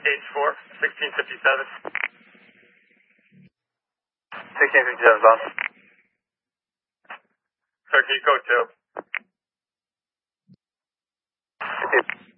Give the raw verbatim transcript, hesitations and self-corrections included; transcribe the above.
H four, sixteen fifty-seven. sixteen fifty-seven, bound. Sir, can you code two? Okay.